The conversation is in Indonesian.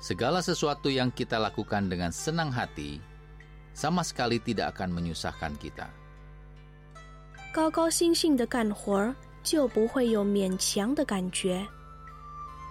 Segala sesuatu yang kita lakukan dengan senang hati, sama sekali tidak akan menyusahkan kita. 高高兴兴地干活，就不会有勉强的感觉。